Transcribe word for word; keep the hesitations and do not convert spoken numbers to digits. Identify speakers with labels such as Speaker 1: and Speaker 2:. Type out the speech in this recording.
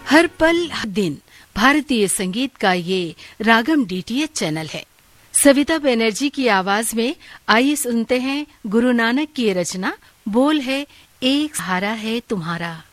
Speaker 1: हर पल हर दिन भारतीय संगीत का ये रागम डीटीएच चैनल है। सविता बनर्जी की आवाज में आइए सुनते हैं गुरु नानक की रचना। बोल है एक सहारा है तुम्हारा।